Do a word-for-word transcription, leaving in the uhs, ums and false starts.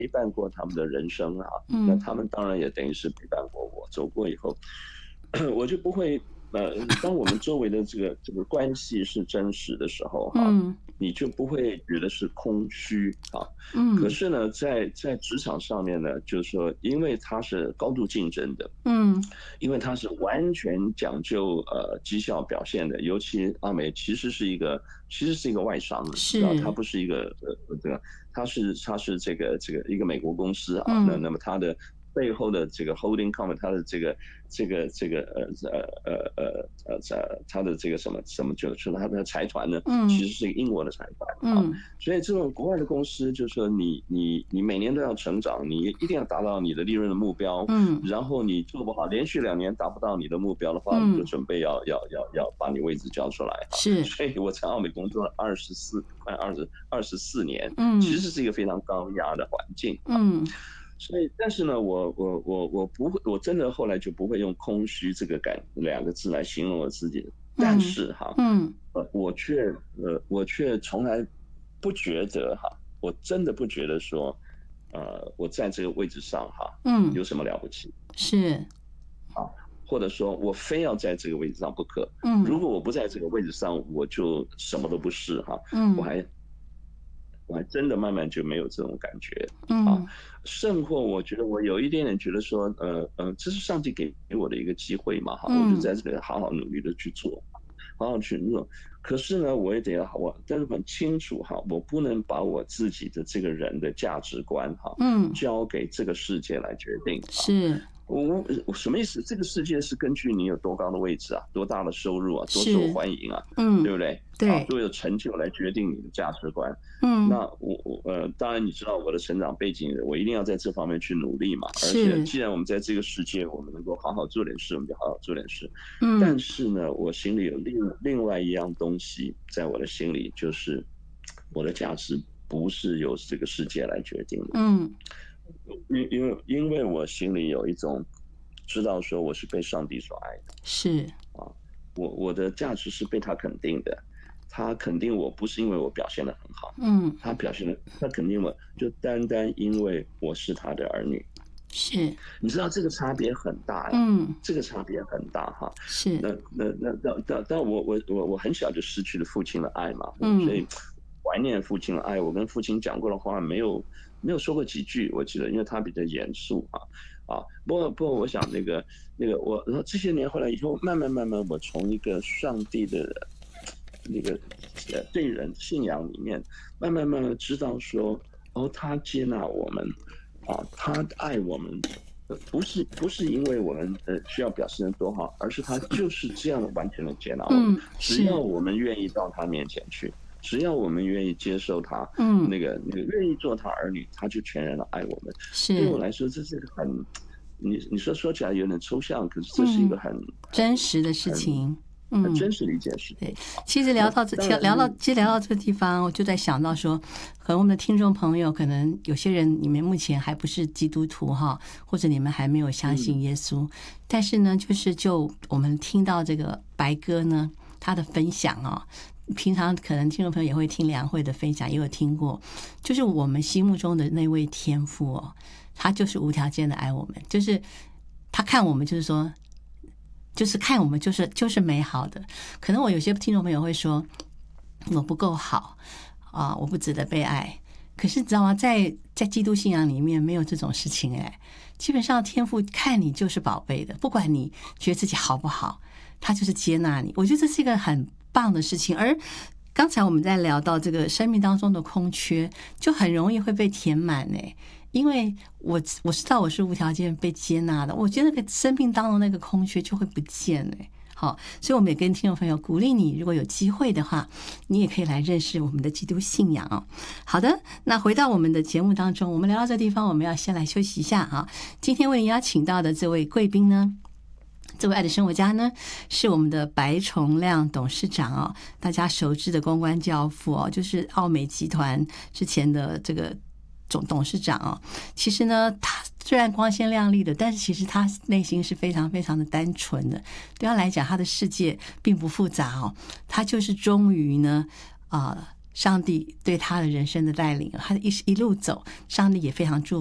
陪伴过他们的人生啊， 嗯那他们当然也等于是陪伴过我，走过以后，我就不会呃，当我们周围的这个这个关系是真实的时候哈， 嗯你就不会觉得是空虚啊。可嗯是呢，在在职场上面呢，就是说，因为它是高度竞争的， 嗯， 因为它是完全讲究呃绩效表现的，尤其阿美其实是一个其实是一个外商，你知道，它是， 不是一个呃这个，它是它是这个这个一个美国公司啊，那嗯那么它的背后的这个 holding company，它的这个这个这个呃呃呃呃呃呃它的这个什么什么就是它的财团呢，其嗯实是一个英国的财团啊， 嗯所以这种国外的公司，就是说你你你每年都要成长，你一定要达到你的利润的目标， 嗯然后你做不好，连续两年达不到你的目标的话，你就嗯， 准备要要要要把你位置交出来哈。 是， 所以我在奥美工作了二十四快二十二十四年，其嗯实是一个非常高压的环境啊。 嗯所以，但是呢，我我我我不会，我真的后来就不会用空虚这个感两个字来形容我自己。但嗯是哈， 嗯呃，我却呃，我却从来不觉得哈，我真的不觉得说，呃，我在这个位置上哈嗯， 有什么了不起是， 啊，或者说我非要在这个位置上不可。 嗯如果我不在这个位置上，我就什么都不是哈。我嗯还我还真的慢慢就没有这种感觉啊， 嗯甚或我觉得我有一点点觉得说，呃呃，这是上帝给我的一个机会嘛，哈，我就嗯在这里好好努力的去做，好好去做。可是呢，我也得要我，但是很清楚哈，我不能把我自己的这个人的价值观哈， 嗯， 交给这个世界来决定啊。 是我我什么意思？这个世界是根据你有多高的位置啊，多大的收入啊，多受是， 欢迎啊， 嗯对不对？啊， 对， 多有成就来决定你的价值观。 嗯那我我呃，当然你知道我的成长背景，我一定要在这方面去努力嘛。而且是， 既然我们在这个世界，我们能够好好做点事，我们就好好做点事。但嗯是呢，我心里有另另外一样东西，在我的心里就是我的价值不是由这个世界来决定的。 嗯因因为因为我心里有一种知道说我是被上帝所爱的是， 啊，我我的价值是被他肯定的，他肯定我不是因为我表现得很好， 嗯他表现的他肯定我就单单因为我是他的儿女， 是， 你知道这个差别很大呀， 嗯这个差别很大哈。 是， 那那那那但但我我我我很小就失去了父亲的爱嘛， 嗯所以怀念父亲的爱。我跟父亲讲过的话没有没有说过几句，我记得，因为他比较严肃啊啊。不过不过，我想那个那个我这些年后来以后，慢慢慢慢，我从一个上帝的那个呃对人信仰里面，慢慢慢慢知道说，哦，他接纳我们啊，他爱我们。呃不是不是因为我们呃需要表现的多好，而是他就是这样完全的接纳我们。 嗯只要是， 我们愿意到他面前去，只要我们愿意接受他， 嗯那个那个愿意做他儿女，他就全然的爱我们。对我是， 来说，这是一个很，你你说说起来有点抽象，可是这是一个嗯很真实的事情， 很真嗯。 实的一件事情。 对，其实聊到这， 当然聊到其实聊到这个地方，我就在想到说，可能我们的听众朋友，可能有些人你们目前还不是基督徒哈，或者你们还没有相信耶稣，但是呢，就是就我们听到这个白哥呢，他的分享哦，平常可能听众朋友也会听梁慧的分享，也有听过，就是我们心目中的那位天父哦，他就是无条件的爱我们，就是他看我们就是说。就是看我们就是就是美好的，可能我有些听众朋友会说我不够好啊，我不值得被爱。可是你知道吗？在在基督信仰里面没有这种事情哎，基本上天父看你就是宝贝的，不管你觉得自己好不好，他就是接纳你。我觉得这是一个很棒的事情。而刚才我们在聊到这个生命当中的空缺，就很容易会被填满哎。因为我我知道我是无条件被接纳的，我觉得那个生命当中那个空缺就会不见了。好，所以我们也跟听众朋友鼓励你，如果有机会的话，你也可以来认识我们的基督信仰哦。好的，那回到我们的节目当中，我们聊到这地方，我们要先来休息一下啊。今天为您邀请到的这位贵宾呢，这位爱的生活家呢，是我们的白崇亮董事长哦，大家熟知的公关教父哦，就是奥美集团之前的这个总董事长哦。其实呢，他虽然光鲜亮丽的，但是其实他内心是非常非常的单纯的。对他来讲，他的世界并不复杂哦，他就是忠于呢啊、呃、 上帝对他的人生的带领，他一一路走，上帝也非常祝福。